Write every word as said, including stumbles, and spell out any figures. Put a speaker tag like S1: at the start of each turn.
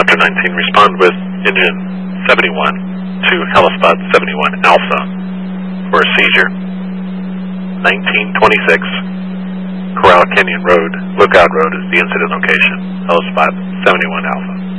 S1: Helicopter nineteen, respond with engine seventy-one to Helispot seventy-one Alpha for a seizure. nineteen twenty-six, Corral Canyon Road, Lookout Road is the incident location. Helispot seventy-one Alpha.